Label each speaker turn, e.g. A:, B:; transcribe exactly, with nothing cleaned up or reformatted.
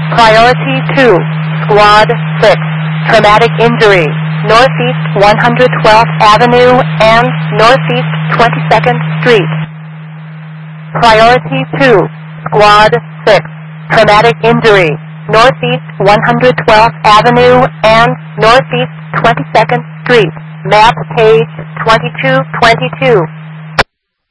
A: Priority two, Squad six, traumatic injury, Northeast one hundred twelfth Avenue and Northeast twenty-second Street. Priority two, Squad six, traumatic injury, Northeast one hundred twelfth Avenue and Northeast twenty-second Street. Map page twenty-two twenty-two.